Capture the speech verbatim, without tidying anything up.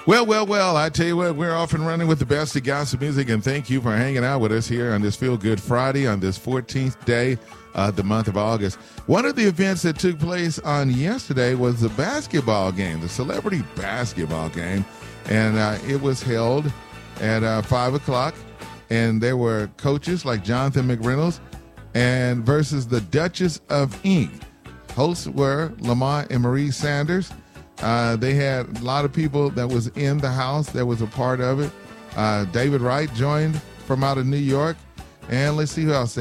Well, well, well, I tell you what, we're off and running with the best of gospel music, and thank you for hanging out with us here on this Feel Good Friday on this fourteenth day of the month of August. One of the events that took place on yesterday was the basketball game, the celebrity basketball game, and uh, it was held at uh, five o'clock, and there were coaches like Jonathan McReynolds and versus the Duchess of Ink. Hosts were Lamont and Marie Sanders. Uh, they had a lot of people that was in the house that was a part of it. Uh, David Wright joined from out of New York. And let's see who else.